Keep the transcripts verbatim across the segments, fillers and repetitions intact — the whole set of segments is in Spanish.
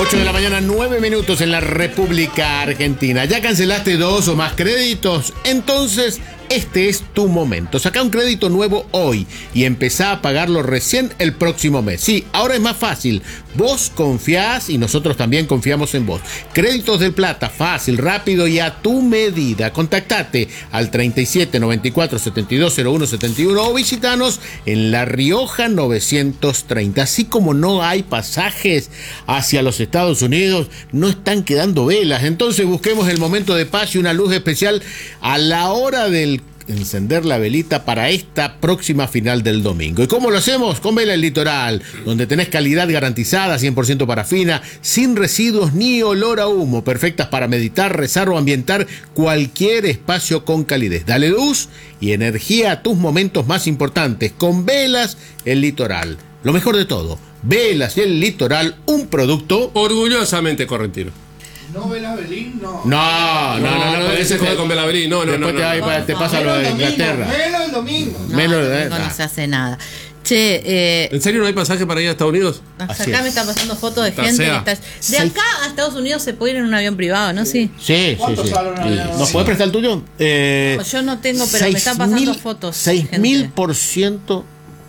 ocho de la mañana, nueve minutos en la República Argentina. ¿Ya cancelaste dos o más créditos? Entonces, este es tu momento. Sacá un crédito nuevo hoy y empezá a pagarlo recién el próximo mes. Sí, ahora es más fácil. Vos confiás y nosotros también confiamos en vos. Créditos del Plata, fácil, rápido y a tu medida. Contactate al treinta y siete, noventa y cuatro, setenta y dos, cero uno, setenta y uno o visitanos en La Rioja novecientos treinta. Así como no hay pasajes hacia los Estados Unidos, no están quedando velas. Entonces busquemos el momento de paz y una luz especial a la hora del encender la velita para esta próxima final del domingo. ¿Y cómo lo hacemos? Con Vela El Litoral, donde tenés calidad garantizada, cien por ciento parafina, sin residuos ni olor a humo, perfectas para meditar, rezar o ambientar cualquier espacio con calidez. Dale luz y energía a tus momentos más importantes con Velas El Litoral. Lo mejor de todo, Velas El Litoral, un producto orgullosamente correntino. No, Belabelín, no. No, no, no, no, no, ese juega con Belabelín, no, no, después no. te, no, va, no, te no, pasa no, lo de domingo, Inglaterra. Velo el domingo. No, Velo, el eh, domingo ah. no se hace nada. Che, eh, ¿En serio no hay pasaje para ir a Estados Unidos? hasta Así acá es. me están pasando fotos de Ta gente sea. que está... De acá a Estados Unidos se puede ir en un avión privado, ¿no? Sí. Sí, sí, ¿Cuánto sí. sale una Sí. avión? ¿Nos Sí. puede prestar el tuyo? Eh, Yo no tengo, pero me están pasando fotos. seis mil por ciento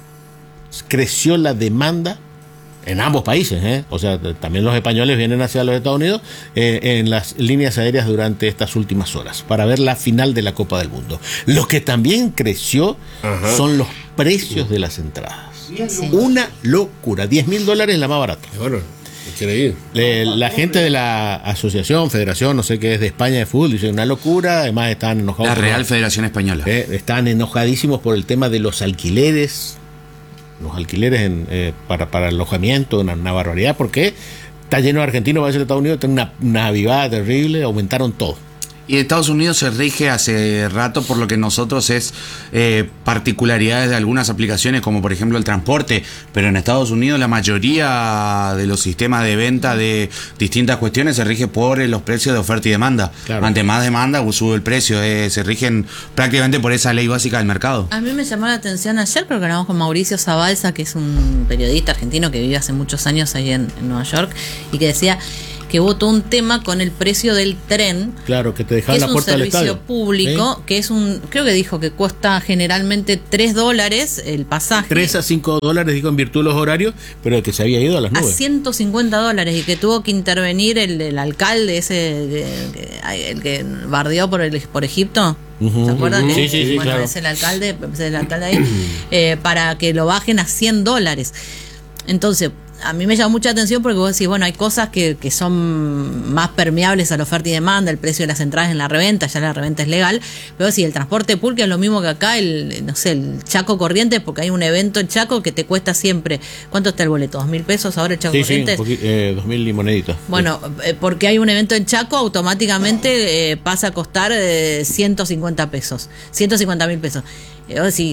creció la demanda en ambos países, ¿eh? O sea, t- también los españoles vienen hacia los Estados Unidos eh, en las líneas aéreas durante estas últimas horas para ver la final de la Copa del Mundo. Lo que también creció Ajá. son los precios de las entradas. Bien, Sí. Una locura, diez mil dólares la más barata. Y bueno, quiere ir. Eh, la gente de la asociación, federación, no sé qué es de España de fútbol, dice una locura, además están enojados. La por- Real Federación Española. Eh, están enojadísimos por el tema de los alquileres, los alquileres en, eh, para, para alojamiento, una, una barbaridad, porque está lleno de argentinos, va a ser Estados Unidos, tiene una, una avivada terrible, aumentaron todo. Y Estados Unidos se rige hace rato por lo que nosotros es eh, particularidades de algunas aplicaciones, como por ejemplo el transporte, pero en Estados Unidos la mayoría de los sistemas de venta de distintas cuestiones se rige por eh, los precios de oferta y demanda. Claro. Ante más demanda sube el precio, eh, se rigen prácticamente por esa ley básica del mercado. A mí me llamó la atención ayer, creo que hablamos con Mauricio Zabalza, que es un periodista argentino que vive hace muchos años ahí en, en Nueva York, y que decía que hubo todo un tema con el precio del tren, Claro, que te que dejaban es la un puerta del servicio estadio. público, ¿Sí? que es un, creo que dijo que cuesta generalmente tres dólares el pasaje. tres a cinco dólares, digo, en virtud de los horarios, pero que se había ido a las A nubes. ciento cincuenta dólares y que tuvo que intervenir el, el alcalde ese que, que- el que bardeó por el por Egipto. Ujú, ¿Se acuerdan? ujú. Que- Sí, sí, sí, bueno, claro. es el alcalde, es el alcalde ahí, eh, para que lo bajen a cien dólares. Entonces, a mí me llama mucha atención porque vos decís, bueno, hay cosas que, que son más permeables a la oferta y demanda, el precio de las entradas en la reventa, ya la reventa es legal, pero si el transporte público es lo mismo que acá, el, no sé, el Chaco Corrientes, porque hay un evento en Chaco que te cuesta siempre, ¿cuánto está el boleto? ¿Dos mil pesos ahora el Chaco Sí, sí, un Corrientes? poqui- eh, dos mil limoneditas. Bueno, eh, porque hay un evento en Chaco, automáticamente eh, pasa a costar eh, ciento cincuenta pesos, ciento cincuenta mil pesos. Eh, vos decís,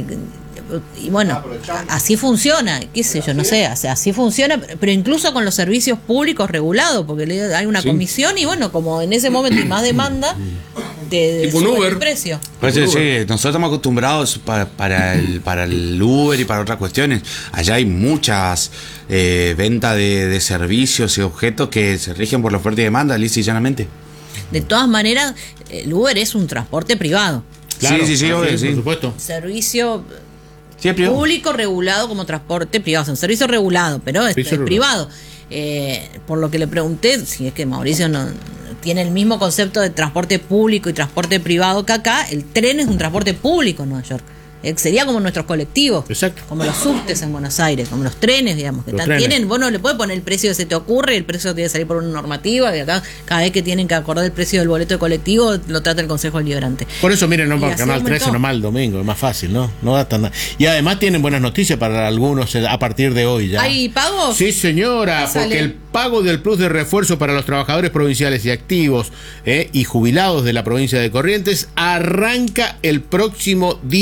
y bueno, Aprovechando. así funciona, qué sé yo, no sé, o sea, así funciona, pero incluso con los servicios públicos regulados, porque le- hay una Sí. comisión y bueno, como en ese momento hay más demanda, te Tipo un suben Uber. el precio. Pues sí, sí, nosotros estamos acostumbrados para, para, el, para el Uber y para otras cuestiones. Allá hay muchas eh, ventas de, de servicios y objetos que se rigen por la oferta y demanda, lisa y llanamente. De todas maneras, el Uber es un transporte privado, Claro, sí, sí, sí, así obvio, es, sí. por supuesto. servicio Sí, es privado. público regulado como transporte privado, es un servicio regulado, pero es, Servicio es privado. Eh, por lo que le pregunté, si es que Mauricio no tiene el mismo concepto de transporte público y transporte privado que acá, el tren es un transporte público en Nueva York. Eh, sería como nuestros colectivos, Exacto. como los subtes en Buenos Aires, como los trenes, digamos, que Los tan- trenes. tienen, vos no le puedes poner el precio que se te ocurre, el precio tiene que salir por una normativa, y acá cada vez que tienen que acordar el precio del boleto de colectivo, lo trata el Consejo Deliberante. Por eso, miren, no Y para así Canal aumentó. trece, nomás el domingo, es más fácil, ¿no? No da tan nada. Y además tienen buenas noticias para algunos eh, a partir de hoy ya. ¿Hay pagos? Sí, señora, Sale. porque el pago del plus de refuerzo para los trabajadores provinciales y activos eh, y jubilados de la provincia de Corrientes arranca el próximo día lunes.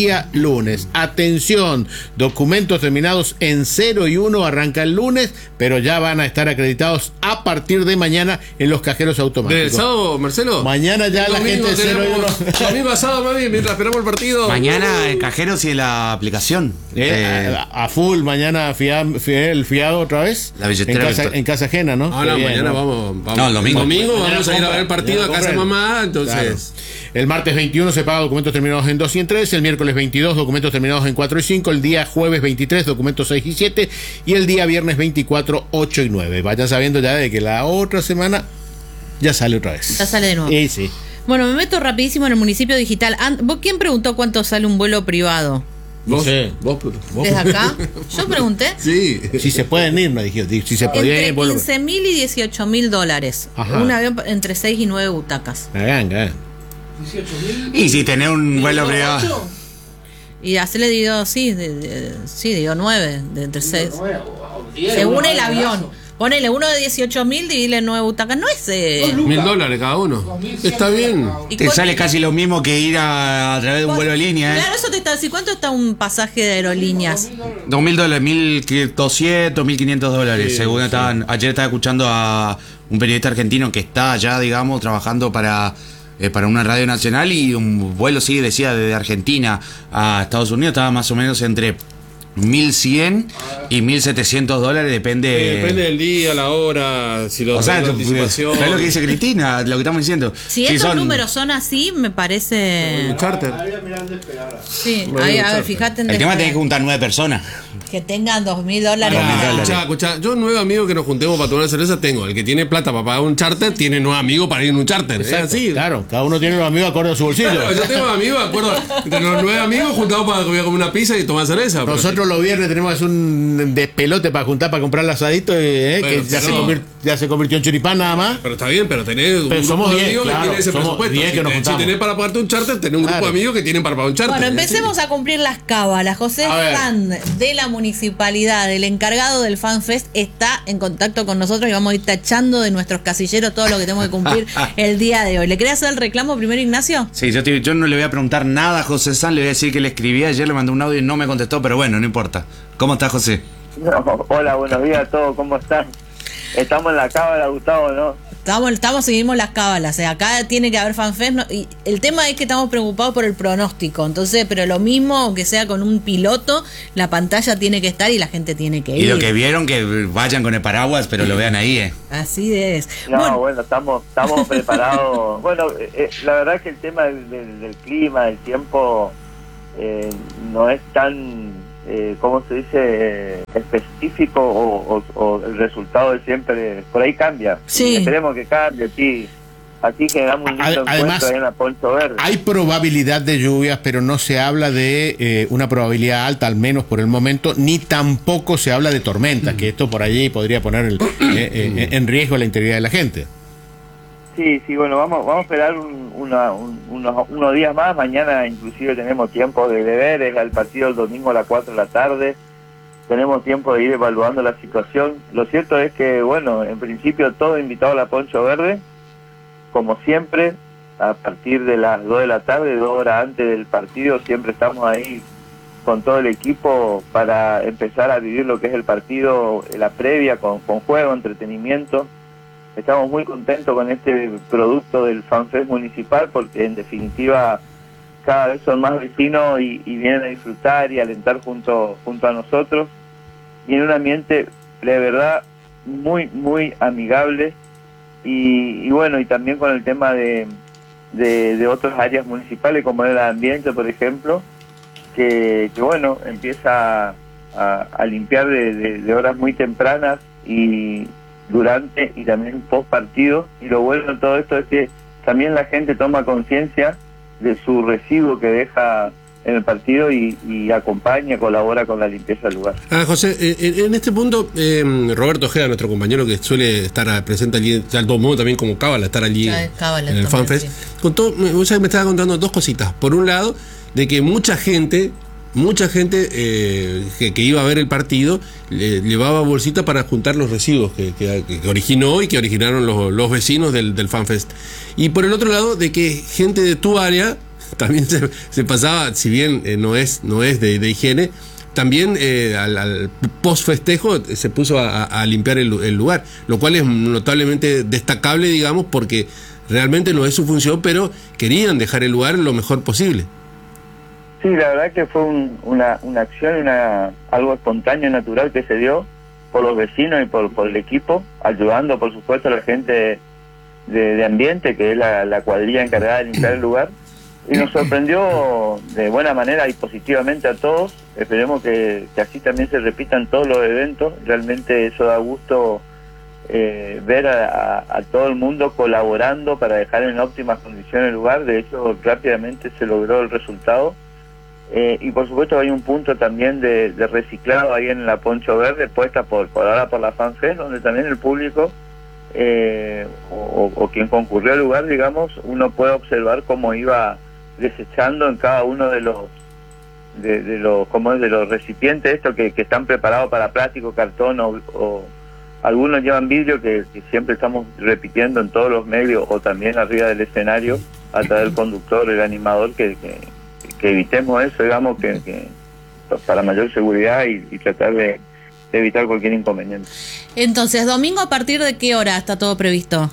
lunes. Atención, documentos terminados en cero y uno arranca el lunes, pero ya van a estar acreditados a partir de mañana en los cajeros automáticos. ¿Del sábado, Marcelo? Mañana ya la gente de cero y uno. Domingo a sábado, mami, mientras esperamos el partido. Mañana en cajeros y en la aplicación. Eh, Eh, a, a full, mañana fia, fia- el fiado otra vez. La billetera en casa, virtual. en casa ajena, ¿no? Ah, Qué no, bien, mañana ¿no? vamos, vamos. No, el domingo. domingo Mañana vamos a ir a compra, ver el partido a mañana casa de compra. mamá, entonces. Claro. El martes veintiuno se paga documentos terminados en dos y en tres, el miércoles veintidós documentos terminados en cuatro y cinco, el día jueves veintitrés documentos seis y siete y el día viernes veinticuatro ocho y nueve. Vayan sabiendo ya de que la otra semana ya sale otra vez. Ya sale de nuevo. Sí, sí. Bueno, me meto rapidísimo en el municipio digital. An- ¿Vos quién preguntó cuánto sale un vuelo privado? No ¿Vos? sé. ¿Vos? ¿Vos? ¿Desde acá? Yo pregunté. Sí. Si se pueden ir, no dije, si se podía Entre ir, vuelvo. quince mil y dieciocho mil dólares. Ajá. Un avión entre seis y nueve butacas. La ganga. dieciocho mil. y si tenés un vuelo privado. Y así le digo, sí, de, de- sí, digo nueve, de entre seis. Según el avión. Ponele uno de dieciocho mil, divídele en nueve butacas. No es. Eh, Mil dólares cada uno. Está bien. ¿y Te cuánto- sale casi lo mismo que ir a, a través de un vuelo de línea, ¿eh? Claro, eso te está diciendo. ¿Cuánto está un pasaje de aerolíneas? Dos mil dólares, mil doscientos, mil quinientos dólares. Sí, según sí. estaban. Ayer estaba escuchando a un periodista argentino que está allá, digamos, trabajando para, eh, para una radio nacional y un vuelo, sí, decía, desde Argentina a Estados Unidos estaba más o menos entre mil cien y mil setecientos dólares, depende. Eh, depende del día, la hora, si lo O sea, tengo tú- anticipación. ¿sabes lo que dice Cristina? Lo que estamos diciendo. Si Sí, estos son- números son así, me parece. Un charter. Había mirando esperar. Sí, Bueno, ahí, a ver, charter. fíjate en El tema es despe- tenés que juntar nueve personas. que tengan dos mil dólares. Ah, para- escuchá, escuchá, yo nueve amigos que nos juntemos para tomar cerveza tengo. El que tiene plata para pagar un charter tiene nueve amigos para ir en un charter. Es Exacto, así. claro, cada uno tiene los amigos acorde a su bolsillo. Claro, yo tengo amigos, de acuerdo, entre los nueve amigos juntados para comer una pizza y tomar cerveza. pero Nosotros los viernes tenemos un despelote para juntar para comprar el asadito, eh, Bueno, que ya, sí. se convir- ya se convirtió en choripán nada más. Pero está bien, pero tenés un Pero grupo somos de diez, amigos claro, que tiene ese somos presupuesto. diez Si, que nos te- si juntamos. tenés para pagarte un charter, tenés un grupo Claro. de amigos que tienen para pagar un charter. Bueno, Es empecemos así. a cumplir las cábalas. José A ver. Fan de la municipalidad, el encargado del FanFest, está en contacto con nosotros y vamos a ir tachando de nuestros casilleros todo lo que tenemos que cumplir el día de hoy. ¿Le querés hacer el reclamo primero, Ignacio? Sí, yo, te- yo no le voy a preguntar nada a José San, le voy a decir que le escribí ayer, le mandé un audio y no me contestó, pero bueno, no importa. ¿Cómo está, José? No, hola, buenos días a todos, ¿cómo están? Estamos en la cámara, Gustavo, ¿no? Estamos, estamos seguimos las cábalas. eh, Acá tiene que haber FanFest. no- y el tema es que estamos preocupados por el pronóstico. Entonces, pero lo mismo, aunque sea con un piloto, la pantalla tiene que estar y la gente tiene que ir. Y lo que vieron, que vayan con el paraguas, pero lo vean ahí, ¿eh? Así es. No, Bueno, bueno, estamos estamos preparados. Bueno, eh, eh, la verdad que el tema del, del- del clima, del tiempo, eh, no es tan, eh, ¿cómo se dice?, eh, específico o, o- o el resultado de siempre, por ahí cambia. Sí. Esperemos que cambie, sí. Aquí generamos un lindo Ad- además, encuentro ahí en la Poncho Verde. Hay probabilidad de lluvias, pero no se habla de eh, una probabilidad alta, al menos por el momento, ni tampoco se habla de tormentas, que esto por allí podría poner el- eh, eh, en riesgo la integridad de la gente. Sí, sí, bueno, vamos vamos a esperar un- una- un- unos, unos días más. Mañana inclusive tenemos tiempo de ver el partido el domingo a las cuatro de la tarde. Tenemos tiempo de ir evaluando la situación. Lo cierto es que, bueno, en principio todo invitado a la Poncho Verde, como siempre, a partir de las dos de la tarde, dos horas antes del partido, siempre estamos ahí con todo el equipo para empezar a vivir lo que es el partido, la previa, con, con juego, entretenimiento. Estamos muy contentos con este producto del FanFest municipal porque en definitiva cada vez son más vecinos y, y vienen a disfrutar y alentar junto, junto a nosotros y en un ambiente de verdad muy, muy amigable y, y bueno, y también con el tema de, de, de otras áreas municipales como el ambiente, por ejemplo, que, que bueno, empieza a, a limpiar de, de, de horas muy tempranas y durante y también post partido, y lo bueno de todo esto es que también la gente toma conciencia de su residuo que deja en el partido y, y acompaña, colabora con la limpieza del lugar. Ah, José, eh, en este punto, eh, Roberto Ojeda, nuestro compañero que suele estar a- presente allí, ya al todo modo también como cábala, estar allí Ya, en, cábala en el también, FanFest, sí. contó, me, o sea, me estaba contando dos cositas. Por un lado, de que mucha gente, mucha gente eh, que, que iba a ver el partido, le llevaba bolsita para juntar los residuos que, que, que originó y que originaron los, los vecinos del, del FanFest. Y por el otro lado, de que gente de tu área, también se, se pasaba, si bien eh, no es, no es de, de higiene, también eh, al, al post festejo se puso a, a limpiar el, el lugar, lo cual es notablemente destacable, digamos, porque realmente no es su función, pero querían dejar el lugar lo mejor posible. Sí, la verdad que fue un, una, una acción, una algo espontáneo, natural que se dio por los vecinos y por, por el equipo, ayudando por supuesto a la gente de, de ambiente, que es la, la cuadrilla encargada de limpiar el lugar, y nos sorprendió de buena manera y positivamente a todos. Esperemos que, que así también se repitan todos los eventos. Realmente eso da gusto eh, ver a, a, a todo el mundo colaborando para dejar en óptimas condiciones el lugar. De hecho, rápidamente se logró el resultado. Eh, y por supuesto hay un punto también de, de reciclado ahí en la Poncho Verde, puesta por, por ahora por la FanFest, donde también el público eh, o, o quien concurrió al lugar, digamos, uno puede observar cómo iba desechando en cada uno de los de, de los como es de los recipientes estos que, que están preparados para plástico, cartón o, o algunos llevan vidrio, que, que siempre estamos repitiendo en todos los medios o también arriba del escenario a través del conductor, el animador, que, que que evitemos eso, digamos, que, que para mayor seguridad y, y tratar de, de evitar cualquier inconveniente. Entonces, domingo, ¿a partir de qué hora está todo previsto?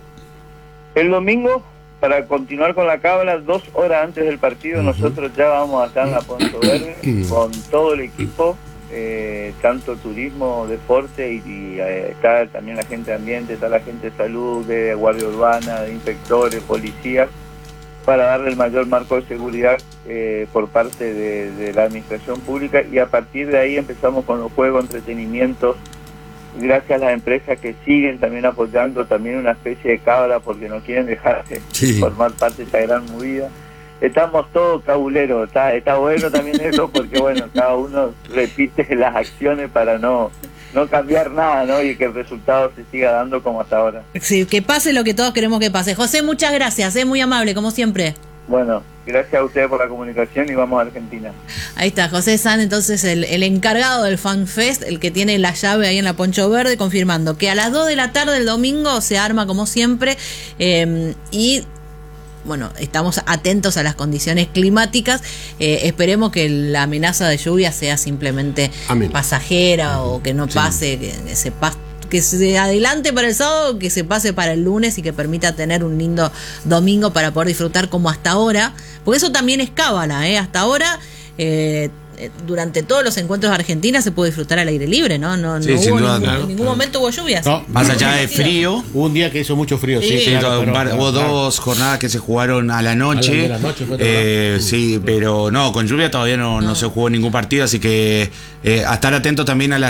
El domingo, para continuar con la cábala, dos horas antes del partido, uh-huh. nosotros ya vamos a estar en la Poncho Verde con todo el equipo, eh, tanto turismo, deporte y, y eh, está también la gente de ambiente, está la gente de salud, de guardia urbana, de inspectores, policías, para darle el mayor marco de seguridad eh, por parte de, de la administración pública, y a partir de ahí empezamos con los juegos, entretenimientos, gracias a las empresas que siguen también apoyando también una especie de cábala porque no quieren dejar de sí. formar parte de esta gran movida. Estamos todos cabuleros, está, está bueno también eso porque bueno, cada uno repite las acciones para no no cambiar nada, ¿no? Y que el resultado se siga dando como hasta ahora. Sí, que pase lo que todos queremos que pase. José, muchas gracias, es muy amable, como siempre. Bueno, gracias a ustedes por la comunicación y vamos a Argentina. Ahí está, José San, entonces el, el encargado del FanFest, el que tiene la llave ahí en la Poncho Verde, confirmando que a las dos de la tarde del domingo se arma como siempre eh, y... Bueno, estamos atentos a las condiciones climáticas. Eh, esperemos que la amenaza de lluvia sea simplemente Amén. pasajera o que no pase, sí. que, que, se pas, que se adelante para el sábado, que se pase para el lunes y que permita tener un lindo domingo para poder disfrutar como hasta ahora. Porque eso también es cábala, ¿eh? Hasta ahora... Eh, durante todos los encuentros de Argentina se puede disfrutar al aire libre, ¿no? No, sí, no sin hubo duda, ningún, claro. en ningún momento hubo lluvias. No, más allá de frío. Hubo un día que hizo mucho frío, sí. sí, sí claro, un pero, par, pero, hubo claro. dos jornadas que se jugaron a la noche. A la, la noche fue eh, sí, pero no, con lluvia todavía no, no. no se jugó ningún partido, así que eh, a estar atento también a las